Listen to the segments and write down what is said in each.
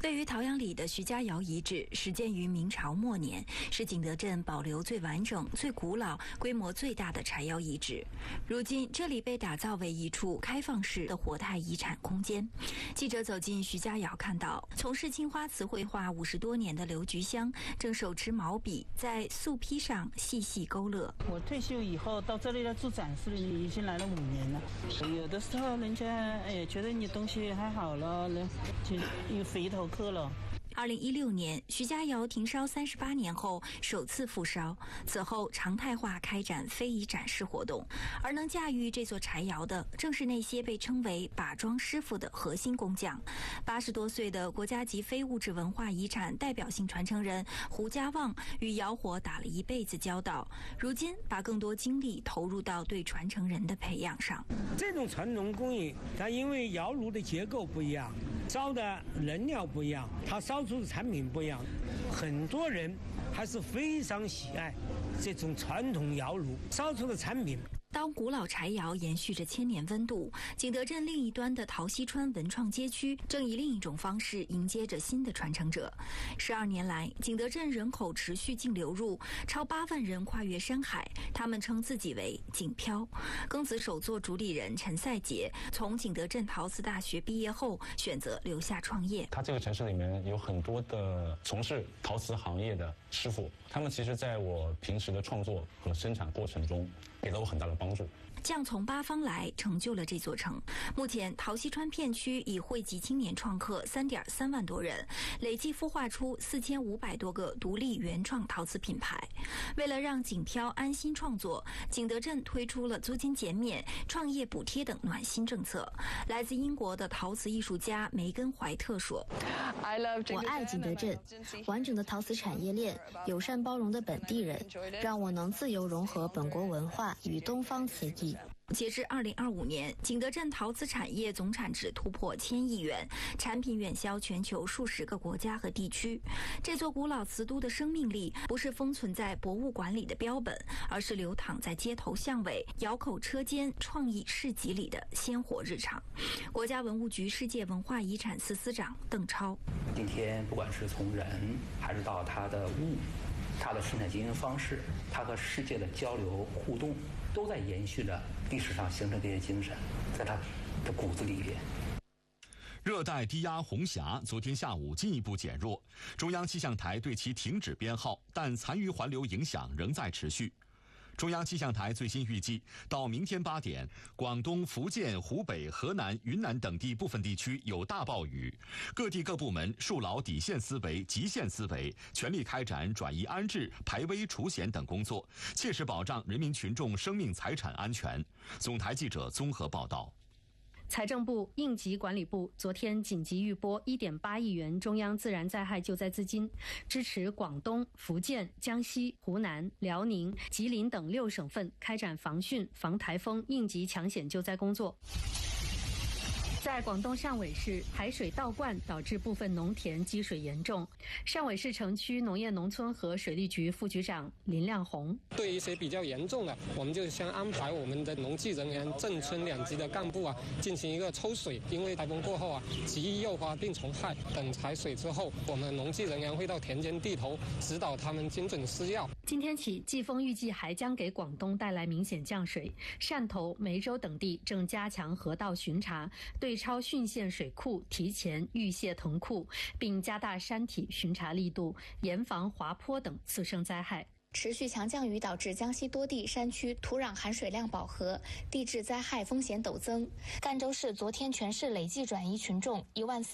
位于陶阳里的徐家窑遗址始建于明朝末年，是景德镇保留最完整、最古老、规模最大的柴窑遗址。如今，这里被打造为一处开放式的活态遗产空间。记者走进徐家窑，看到从事青花瓷绘画50多年的刘菊香正手持毛笔在素坯上细细勾勒。 我退休以后到这里来做展示，已经来了5年了。有的时候人家觉得你东西还好了，就又回头客了。 2016年，徐家窑停烧38年后首次复烧，此后常态化开展非遗展示活动。而能驾驭这座柴窑的，正是那些被称为把庄师傅的核心工匠。80多岁的国家级非物质文化遗产代表性传承人胡家旺与窑火打了一辈子交道，如今把更多精力投入到对传承人的培养上。 这种传统工艺，它因为窑炉的结构不一样，烧的能量不一样，它烧出的产品不一样，很多人还是非常喜爱这种传统窑炉烧出的产品。 当古老柴窑延续着千年温度，景德镇另一端的陶溪川文创街区正以另一种方式迎接着新的传承者。12年来，景德镇人口持续净流入，超8万人跨越山海，他们称自己为景漂。庚子首座主理人陈赛杰从景德镇陶瓷大学毕业后，选择留下创业。 他这个城市里面有很多的从事陶瓷行业的师傅，他们其实在我平时的创作和生产过程中给了我很大的帮助。 匠从8方来，成就了这座城。目前，陶溪川片区已汇集青年创客3.3万多人，累计孵化出4500多个独立原创陶瓷品牌。为了让景漂安心创作，景德镇推出了租金减免、创业补贴等暖心政策。来自英国的陶瓷艺术家梅根·怀特说：“ 我爱景德镇，完整的陶瓷产业链，友善包容的本地人，让我能自由融合本国文化与东方瓷艺。” 截至2025年，景德镇陶瓷产业总产值突破1000亿元，产品远销全球数十个国家和地区。这座古老瓷都的生命力不是封存在博物馆里的标本，而是流淌在街头巷尾、窑口车间、创意市集里的鲜活日常。国家文物局世界文化遗产司司长邓超： 今天不管是从人，还是到它的物，它的生产经营方式，它和世界的交流互动，都在延续着历史上形成这些精神，在它的骨子里边。 热带低压红霞昨天下午进一步减弱，中央气象台对其停止编号，但残余环流影响仍在持续。中央气象台最新预计，到明天8点，广东、福建、湖北、河南、云南等地部分地区有大暴雨。各地各部门树牢底线思维、极限思维，全力开展转移安置、排危除险等工作，切实保障人民群众生命财产安全。总台记者综合报道。 财政部、应急管理部昨天紧急预拨1.8亿元中央自然灾害救灾资金，支持广东、福建、江西、湖南、辽宁、吉林等6省份开展防汛、防台风应急抢险救灾工作。在广东汕尾市，海水倒灌导致部分农田积水严重。汕尾市城区农业农村和水利局副局长林亮红： 对于一些比较严重的，我们就先安排我们的农技人员、镇村2级的干部进行一个抽水，因为台风过后极易诱发病虫害。等采水之后，我们农技人员会到田间地头指导他们精准施药。今天起，季风预计还将给广东带来明显降水，汕头、梅州等地正加强河道巡查，对超汛县水库提前预泄腾库，并加大山体巡查力度，严防滑坡等次生灾害。 持续强降雨导致江西多地山区土壤含水量饱和，地质灾害风险陡增。赣州市昨天全市累计转移群众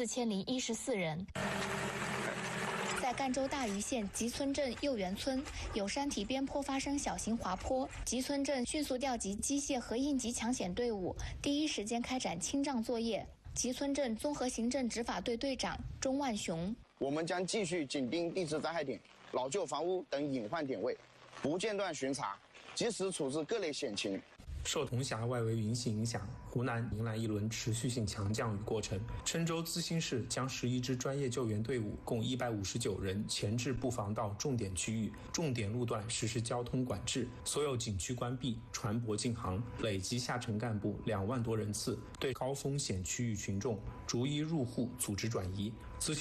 14014人。在赣州大余县吉村镇右园村，有山体边坡发生小型滑坡，吉村镇迅速调集机械和应急抢险队伍，第一时间开展清障作业。吉村镇综合行政执法队队长钟万雄： 我们将继续紧盯地质灾害点、老旧房屋等隐患点位，不间断巡查，及时处置各类险情。 受铜峡外围云系影响，湖南迎来一轮持续性强降雨过程。郴州资兴市将11支专业救援队伍共159人前置布防到重点区域，重点路段实施交通管制，所有景区关闭，船舶禁航，累计下沉干部2万多人次，对高风险区域群众逐一入户组织转移。